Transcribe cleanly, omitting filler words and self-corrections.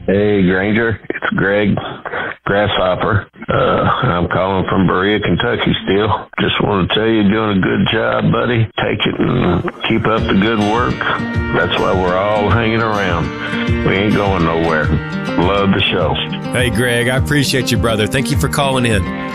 Hey, Granger. It's Greg Grasshopper. I'm calling from Berea, Kentucky still. Just want to tell you, you're doing a good job, buddy. Take it and keep up the good work. That's why we're all hanging around. We ain't going nowhere. Love the show. Hey, Greg, I appreciate you, brother. Thank you for calling in.